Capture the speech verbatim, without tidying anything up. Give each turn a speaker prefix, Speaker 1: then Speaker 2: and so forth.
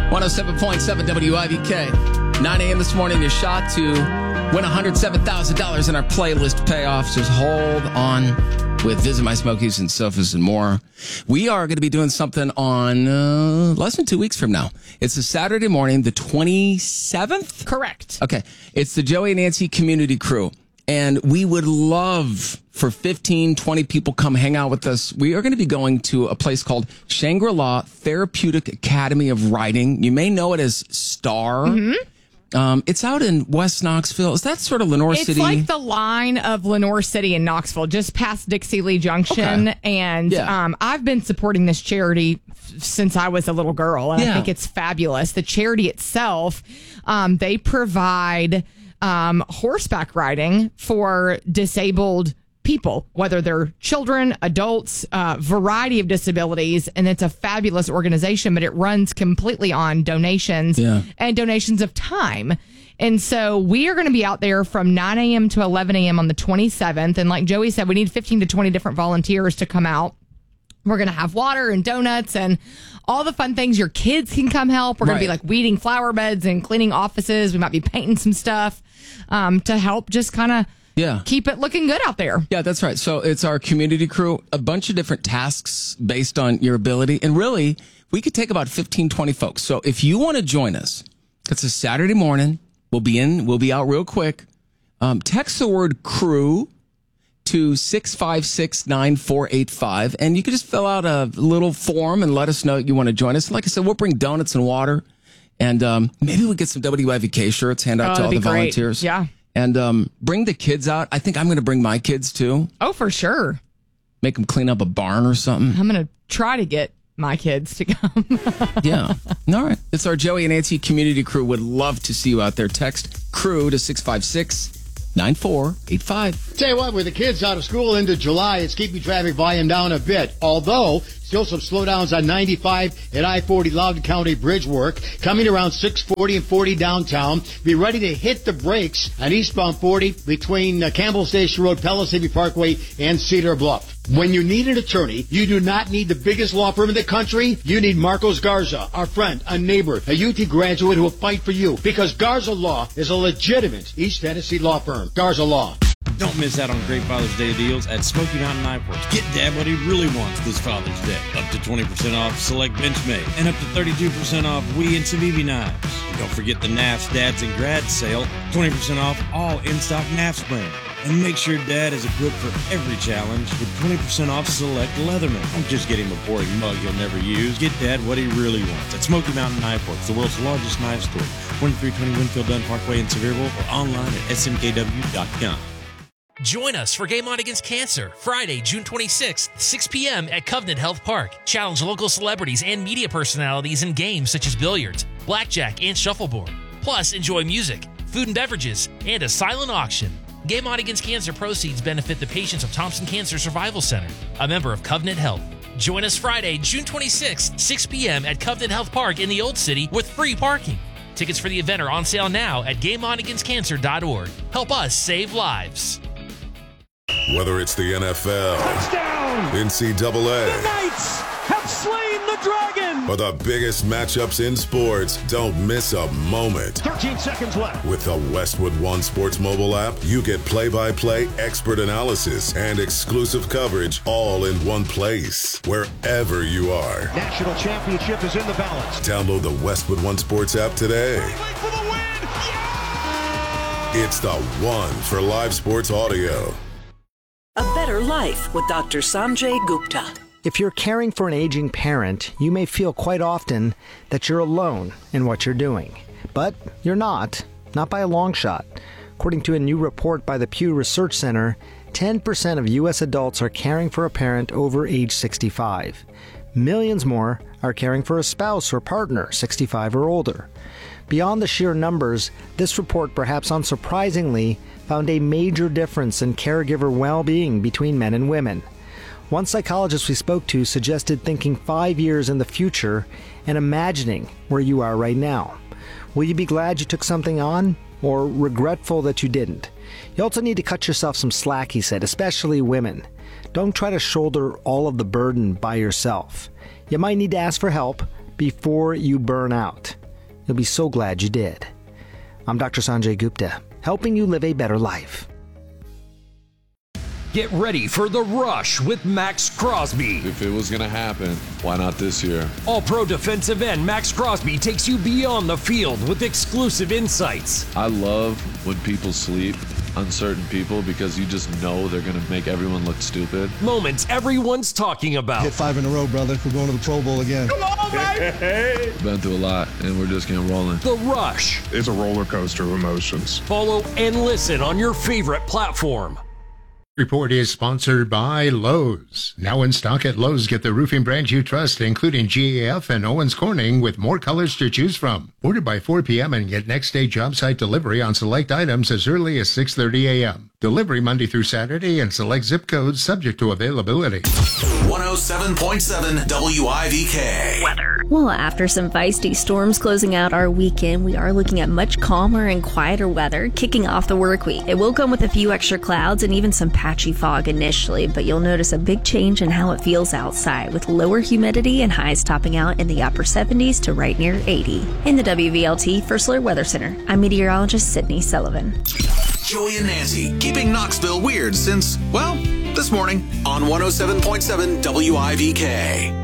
Speaker 1: one oh seven point seven W I V K. nine a.m. this morning, your shot to win one hundred seven thousand dollars in our playlist payoffs. Just hold on with Visit My Smokies and Sofas and more. We are going to be doing something on uh, less than two weeks from now. It's a Saturday morning, the twenty-seventh?
Speaker 2: Correct.
Speaker 1: Okay. It's the Joey and Nancy Community Crew. And we would love for fifteen, twenty people come hang out with us. We are going to be going to a place called Shangri-La Therapeutic Academy of Writing. You may know it as STAR. Mm-hmm. Um, it's out in West Knoxville. Is that sort of Lenore
Speaker 2: it's
Speaker 1: City?
Speaker 2: It's like the line of Lenore City and Knoxville, just past Dixie Lee Junction.
Speaker 1: Okay.
Speaker 2: And
Speaker 1: yeah.
Speaker 2: um, I've been supporting this charity f- since I was a little girl, and yeah. I think it's fabulous. The charity itself, um, they provide um, horseback riding for disabled people, whether they're children, adults, uh, variety of disabilities. And it's a fabulous organization, but it runs completely on donations
Speaker 1: yeah.
Speaker 2: and donations of time. And so we are going to be out there from nine a.m. to eleven a.m. on the twenty-seventh. And like Joey said, we need fifteen to twenty different volunteers to come out. We're going to have water and donuts and all the fun things. Your kids can come help. We're going
Speaker 1: right.
Speaker 2: to be like weeding flower beds and cleaning offices. We might be painting some stuff um, to help just kind of
Speaker 1: Yeah.
Speaker 2: keep it looking good out there.
Speaker 1: Yeah, that's right. So it's our community crew, a bunch of different tasks based on your ability. And really, we could take about fifteen, twenty folks. So if you want to join us, it's a Saturday morning. We'll be in, we'll be out real quick. Um, text the word crew to six five six, nine four eight five. And you can just fill out a little form and let us know you want to join us. Like I said, we'll bring donuts and water. And um, maybe we'll get some W I V K shirts, hand out
Speaker 2: oh,
Speaker 1: to all the
Speaker 2: great.
Speaker 1: volunteers.
Speaker 2: Yeah.
Speaker 1: And um, bring the kids out. I think I'm going to bring my kids, too.
Speaker 2: Oh, for sure.
Speaker 1: Make them clean up a barn or something.
Speaker 2: I'm going to try to get my kids to come.
Speaker 1: Yeah. All right. It's our Joey and Nancy Community Crew. Would love to see you out there. Text crew to six five six, nine four eight five.
Speaker 3: Tell you what, with the kids out of school into July, it's keeping traffic volume down a bit. Although, still some slowdowns on ninety-five at I forty Loudoun County bridge work. Coming around six forty and forty downtown. Be ready to hit the brakes on eastbound forty between uh, Campbell Station Road, Palisade Parkway, and Cedar Bluff. When you need an attorney, you do not need the biggest law firm in the country. You need Marcos Garza, our friend, a neighbor, a U T graduate who will fight for you. Because Garza Law is a legitimate East Tennessee law firm. Garza Law.
Speaker 4: Don't miss out on great Father's Day deals at Smoky Mountain Knife Works. Get Dad what he really wants this Father's Day. Up to twenty percent off select Benchmade and up to thirty-two percent off Wee and Civivi knives. And don't forget the N A F S Dads and Grads sale. twenty percent off all in-stock N A F S brand. And make sure Dad is equipped for every challenge with twenty percent off select Leatherman. Don't just get him a boring mug he'll never use. Get Dad what he really wants at Smoky Mountain Knife Works, the world's largest knife store. twenty-three twenty Winfield Dunn Parkway in Sevierville or online at S M K W dot com.
Speaker 5: Join us for Game On Against Cancer, Friday, June twenty-sixth, six p.m. at Covenant Health Park. Challenge local celebrities and media personalities in games such as billiards, blackjack, and shuffleboard. Plus, enjoy music, food and beverages, and a silent auction. Game On Against Cancer proceeds benefit the patients of Thompson Cancer Survival Center, a member of Covenant Health. Join us Friday, June twenty-sixth, six p.m. at Covenant Health Park in the Old City with free parking. Tickets for the event are on sale now at game on against cancer dot org. Help us save lives.
Speaker 6: Whether it's the N F L,
Speaker 7: touchdown,
Speaker 6: N C double A,
Speaker 7: the Knights have slain the dragon,
Speaker 6: or the biggest matchups in sports, don't miss a moment.
Speaker 7: thirteen seconds left.
Speaker 6: With the Westwood One Sports mobile app, you get play-by-play expert analysis and exclusive coverage all in one place, wherever you are.
Speaker 7: National championship is in the balance.
Speaker 6: Download the Westwood One Sports app today.
Speaker 7: For the win. Yeah!
Speaker 6: It's the one for live sports audio.
Speaker 8: A Better Life with Doctor Sanjay Gupta.
Speaker 9: If you're caring for an aging parent, you may feel quite often that you're alone in what you're doing. But you're not, not by a long shot. According to a new report by the Pew Research Center, ten percent of U S adults are caring for a parent over age sixty-five. Millions more are caring for a spouse or partner sixty-five or older. Beyond the sheer numbers, this report, perhaps unsurprisingly, found a major difference in caregiver well-being between men and women. One psychologist we spoke to suggested thinking five years in the future and imagining where you are right now. Will you be glad you took something on, or regretful that you didn't? You also need to cut yourself some slack, he said, especially women. Don't try to shoulder all of the burden by yourself. You might need to ask for help before you burn out. You'll be so glad you did. I'm Doctor Sanjay Gupta, helping you live a better life.
Speaker 10: Get ready for The Rush with Max Crosby.
Speaker 11: If it was going to happen, why not this year?
Speaker 10: All-pro defensive end Max Crosby takes you beyond the field with exclusive insights.
Speaker 11: I love when people sleep, uncertain people, because you just know they're going to make everyone look stupid.
Speaker 10: Moments everyone's talking about.
Speaker 12: Hit five in a row, brother. We're going to the Pro Bowl again.
Speaker 7: Come on, baby!
Speaker 11: Been through a lot, and we're just getting rolling.
Speaker 10: The Rush.
Speaker 13: It's a roller coaster of emotions.
Speaker 10: Follow and listen on your favorite platform.
Speaker 14: Report is sponsored by Lowe's. Now in stock at Lowe's, get the roofing brands you trust, including G A F and Owens Corning, with more colors to choose from. Order by four p.m. and get next day job site delivery on select items as early as six thirty a.m. Delivery Monday through Saturday and select zip codes subject to availability.
Speaker 15: one oh seven point seven W I V K.
Speaker 16: Weather. Well, after some feisty storms closing out our weekend, we are looking at much calmer and quieter weather kicking off the work week. It will come with a few extra clouds and even some patchy fog initially, but you'll notice a big change in how it feels outside, with lower humidity and highs topping out in the upper seventies to right near eighty. In the W V L T First Alert Weather Center, I'm meteorologist Sydney Sullivan.
Speaker 15: Joey and Nancy, keeping Knoxville weird since, well, this morning on one oh seven point seven W I V K.